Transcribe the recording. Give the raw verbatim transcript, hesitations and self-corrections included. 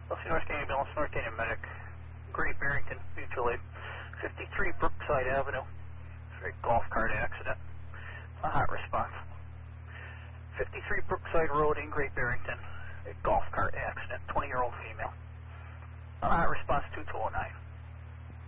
Chelsea North Canyon Ambulance, North Canyon Medic, Great Barrington, mutual aid, fifty-three Brookside Avenue, it's a golf cart accident, a hot response. fifty-three Brookside Road in Great Barrington, a golf cart accident, twenty-year-old female. A hot response two two oh nine.